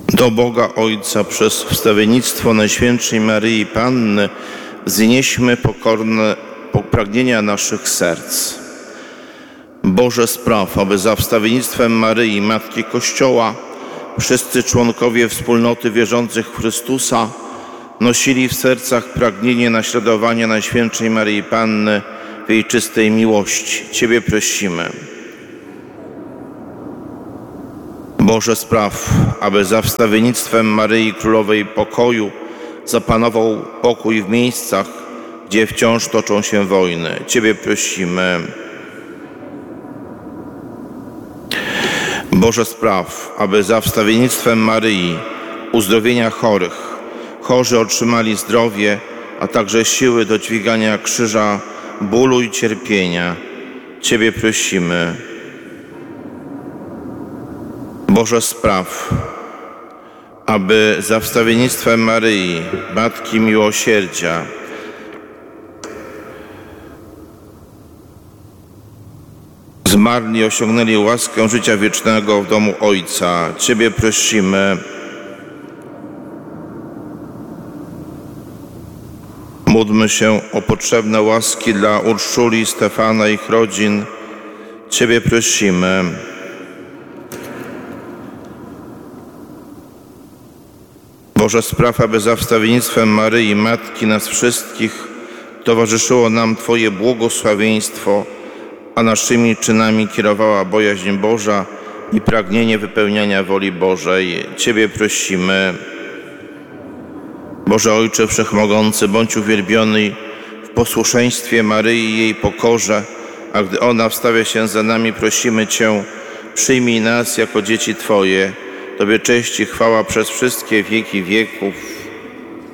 Do Boga Ojca przez wstawiennictwo Najświętszej Maryi Panny wznieśmy pokorne pragnienia naszych serc. Boże, spraw, aby za wstawiennictwem Maryi, Matki Kościoła, wszyscy członkowie wspólnoty wierzących w Chrystusa nosili w sercach pragnienie naśladowania Najświętszej Maryi Panny w jej czystej miłości. Ciebie prosimy. Boże, spraw, aby za wstawiennictwem Maryi Królowej Pokoju zapanował pokój w miejscach, gdzie wciąż toczą się wojny. Ciebie prosimy. Boże, spraw, aby za wstawiennictwem Maryi uzdrowienia chorzy otrzymali zdrowie, a także siły do dźwigania krzyża bólu i cierpienia. Ciebie prosimy. Boże, spraw, aby za wstawiennictwem Maryi, Matki Miłosierdzia, zmarli osiągnęli łaskę życia wiecznego w domu Ojca. Ciebie prosimy. Módlmy się o potrzebne łaski dla Urszuli, Stefana i ich rodzin. Ciebie prosimy. Boże, spraw, aby za wstawiennictwem Maryi, Matki nas wszystkich, towarzyszyło nam Twoje błogosławieństwo, a naszymi czynami kierowała bojaźń Boża i pragnienie wypełniania woli Bożej. Ciebie prosimy. Boże Ojcze Wszechmogący, bądź uwielbiony w posłuszeństwie Maryi i jej pokorze, a gdy ona wstawia się za nami, prosimy Cię, przyjmij nas jako dzieci Twoje. Tobie cześć i chwała przez wszystkie wieki wieków.